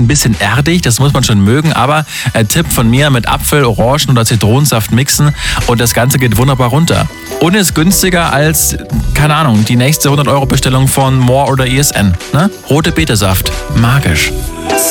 ein bisschen erdig, das muss man schon mögen, aber Tipp von mir, mit Apfel, Orangen oder Zitronensaft mixen und das Ganze geht wunderbar runter. Und ist günstiger als, keine Ahnung, die nächste 100-Euro-Bestellung von More oder ESN. Ne? Rote Betesaft. Magisch.